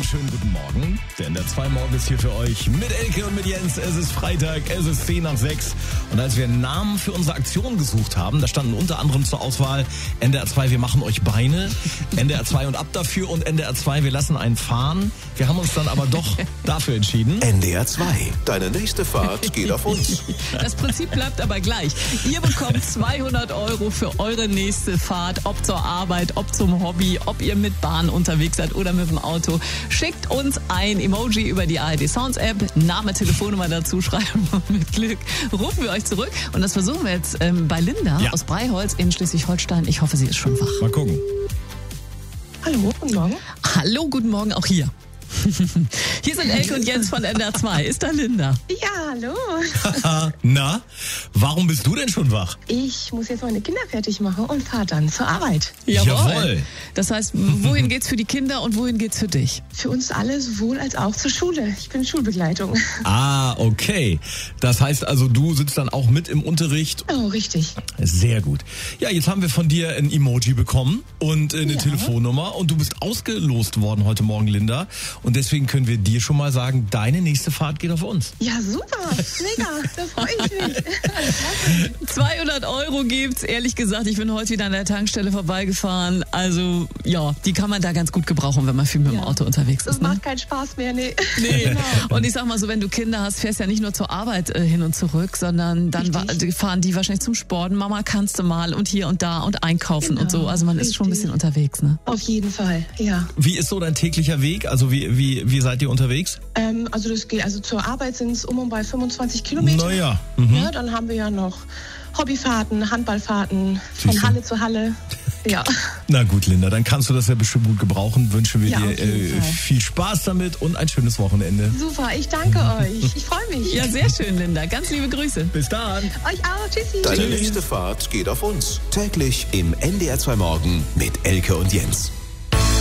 wunderschönen guten Morgen. Der NDR 2 Morgen ist hier für euch mit Elke und mit Jens. Es ist Freitag, es ist 5:10. Und als wir einen Namen für unsere Aktion gesucht haben, da standen unter anderem zur Auswahl NDR 2, wir machen euch Beine, NDR 2 und ab dafür und NDR 2, wir lassen einen fahren. Wir haben uns dann aber doch dafür entschieden. NDR 2, deine nächste Fahrt geht auf uns. Das Prinzip bleibt aber gleich. Ihr bekommt 200 € für eure nächste Fahrt, ob zur Arbeit, ob zum Hobby, ob ihr mit Bahn unterwegs seid oder mit dem Auto. Schickt uns ein Emoji über die ARD Sounds App, Name, Telefonnummer dazu schreiben und mit Glück rufen wir euch zurück. Und das versuchen wir jetzt bei Linda aus Breiholz in Schleswig-Holstein. Ich hoffe, sie ist schon wach. Mal gucken. Hallo, guten Morgen. Hallo, guten Morgen auch hier. Hier sind Elke und Jens von NDR 2. Ist da Linda? Ja, hallo. Na, warum bist du denn schon wach? Ich muss jetzt meine Kinder fertig machen und fahre dann zur Arbeit. Jawohl. Das heißt, wohin geht's für die Kinder und wohin geht's für dich? Für uns alle, sowohl als auch zur Schule. Ich bin Schulbegleitung. Ah, okay. Das heißt also, du sitzt dann auch mit im Unterricht. Oh, richtig. Sehr gut. Ja, jetzt haben wir von dir ein Emoji bekommen und eine Telefonnummer und du bist ausgelost worden heute Morgen, Linda. Und deswegen können wir dir schon mal sagen, deine nächste Fahrt geht auf uns. Ja, super. Mega. Da freue ich mich. 200 € gibt's. Ehrlich gesagt, ich bin heute wieder an der Tankstelle vorbeigefahren. Also, ja, die kann man da ganz gut gebrauchen, wenn man viel mit dem Auto unterwegs Das ist. Ne? macht keinen Spaß mehr, nee. Nee. Genau. Und ich sag mal so, wenn du Kinder hast, fährst ja nicht nur zur Arbeit hin und zurück, sondern dann fahren die wahrscheinlich zum Sport. Mama, kannst du mal und hier und da und einkaufen und so. Also man ist schon ein bisschen unterwegs, ne? Auf jeden Fall, ja. Wie ist so dein täglicher Weg? Also wie seid ihr unterwegs? Also das geht, also zur Arbeit sind es um und bei 25 Kilometer. Naja. Ja, dann haben wir ja noch Hobbyfahrten, Handballfahrten, von Siehste. Halle zu Halle. Ja. Na gut, Linda, dann kannst du das ja bestimmt gut gebrauchen. Wünschen wir Ja, dir auf jeden Fall. viel Spaß damit und ein schönes Wochenende. Super, ich danke euch. Ich freue mich. Ja, sehr schön, Linda. Ganz liebe Grüße. Bis dann. Euch auch. Tschüssi. Deine nächste Fahrt geht auf uns. Täglich im NDR 2 Morgen mit Elke und Jens.